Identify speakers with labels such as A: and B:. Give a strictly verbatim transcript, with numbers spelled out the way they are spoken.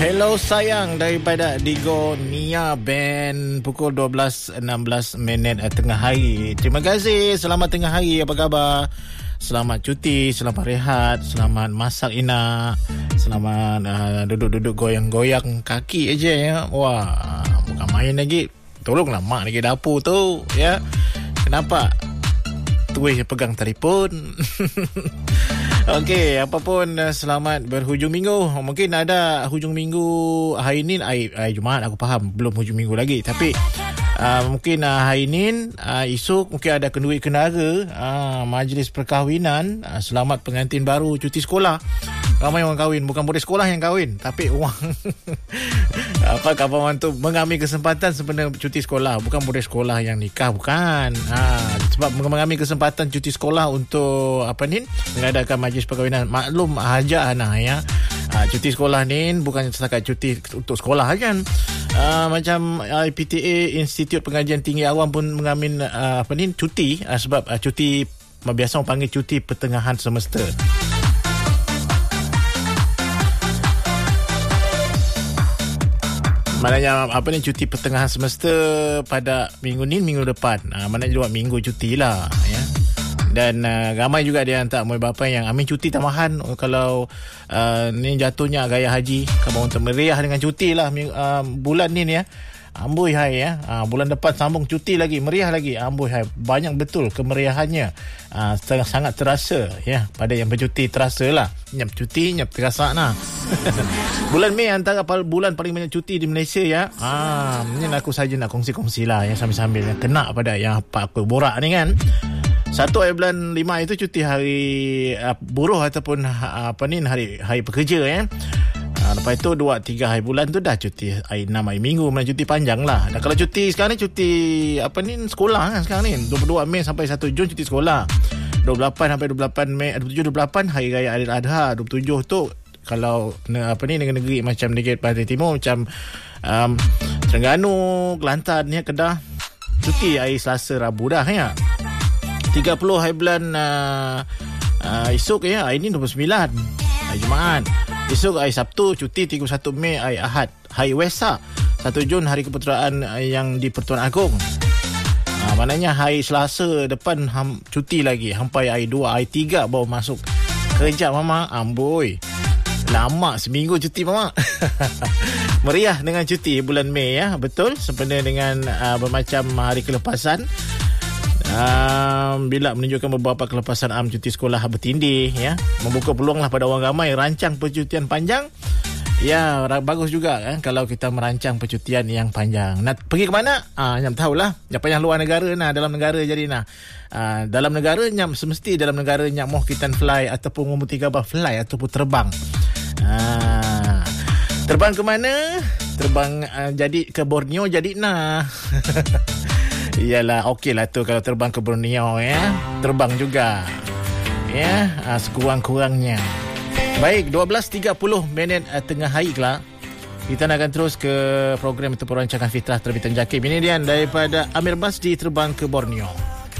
A: Hello sayang daripada Digo Nia Band. Pukul dua belas enam belas minit tengah hari. Terima kasih. Selamat tengah hari. Apa khabar? Selamat cuti, selamat rehat, selamat masak Ina, selamat uh, duduk-duduk goyang-goyang kaki aja ya. Wah, bukan main lagi. Tolonglah mak lagi dapur tu ya. Kenapa tuih pegang telefon? Okey, apapun, selamat berhujung minggu. Mungkin ada hujung minggu hari ni, hari, hari Jumaat aku faham, belum hujung minggu lagi. Tapi uh, mungkin uh, hari ni, uh, esok mungkin ada kenduri kendara, uh, majlis perkahwinan, uh, selamat pengantin baru cuti sekolah. Ramai orang kahwin, bukan budak sekolah yang kahwin, tapi orang apa kawan tu mengambil kesempatan sebenarnya cuti sekolah, bukan budak sekolah yang nikah, bukan. Ha, sebab mengambil kesempatan cuti sekolah untuk apa ni? Mengadakan majlis perkahwinan. Maklum aja anak ya. Ha, cuti sekolah ni bukan setakat cuti untuk sekolah kan. Uh, macam I P T A, Institut Pengajian Tinggi Awam pun mengambil uh, apa ni cuti uh, sebab uh, cuti biasa orang panggil cuti pertengahan semester. Maknanya apa ni cuti pertengahan semester pada minggu ni, minggu depan. Ha, maknanya dua minggu cuti lah ya. Dan uh, ramai juga dia hantar mak bapa yang ambil cuti tambahan kalau uh, ni jatuhnya gaya haji, kalau untuk meriah dengan cuti lah uh, bulan ni ya. Amboi hai ya. Ha, bulan depan sambung cuti lagi, meriah lagi. Amboi hai, banyak betul kemeriahannya. Ha, sangat sangat terasa ya. Pada yang bercuti terasa lah. Nyap cuti, nyap terasa nah. Bulan Mei antara bulan paling banyak cuti di Malaysia ya. Ha, ini aku saja nak kongsi-kongsi lah ya, sambil-sambil yang kena pada yang apa aku borak ni kan. Satu hari bulan lima itu cuti hari uh, buruh ataupun uh, apa ni hari hari pekerja ya. Ha, lepas itu dua tiga hari bulan tu dah cuti hari enam hari minggu, mana cuti panjang lah. Dan kalau cuti sekarang ni cuti apa ni sekolah kan sekarang ni dua puluh dua Mei sampai satu Jun cuti sekolah. dua puluh lapan sampai dua puluh lapan Mei, dua puluh tujuh dua puluh lapan hari raya Ailadha. dua puluh tujuh tu kalau apa ni negeri-negeri macam negeri Pantai Timur macam um, Terengganu, Kelantan ya, Kedah cuti hari Selasa Rabu dah ya. tiga puluh hari bulan uh, uh, esok ya, hari ni dua puluh sembilan hari Jumaat. Esok hari Sabtu cuti, tiga puluh satu Mei hari Ahad, hari Wesak, satu Jun hari keputeraan yang di Pertuan Agong. Ha, maknanya hari Selasa depan ham, cuti lagi sampai hari dua, hari tiga baru masuk kerja mama. Amboi, lama seminggu cuti mama. Meriah dengan cuti bulan Mei ya, betul, sempena dengan uh, bermacam hari kelepasan. Um, bila menunjukkan beberapa kelepasan am cuti sekolah bertindih ya, membuka peluanglah pada orang ramai rancang percutian panjang ya. Bagus juga kan kalau kita merancang percutian yang panjang. Nak pergi ke mana? Ah, nyam tahulah. Apa yang luar negara nah, dalam negara jadi nah. Ah, dalam negara nyam semesti dalam negara nyam moh kita fly ataupun ngomong tiga bah fly ataupun terbang. Ah, terbang ke mana? Terbang uh, jadi ke Borneo jadi nah. Iyalah, okey lah tu kalau terbang ke Borneo ya. Terbang juga. Ya, ha, sekurang-kurangnya. Baik, dua belas tiga puluh minit uh, tengah hari kelak. Kita nak akan terus ke program itu perancangan fitrah terbitan Jakim. Ini dia daripada Amir Basdi, Terbang ke Borneo.